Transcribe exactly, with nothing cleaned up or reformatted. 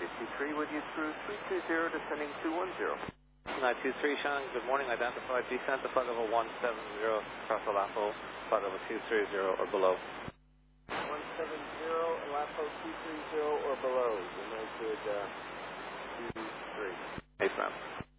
two three, would you through three two zero, descending two one zero. nine two three, Shannon, good morning. Identified descent to flight level one seven zero, across Alapo, flight level two three zero or below. one seven zero, Alapo two three zero or below. You know, good, uh, two three. Hey, Sam.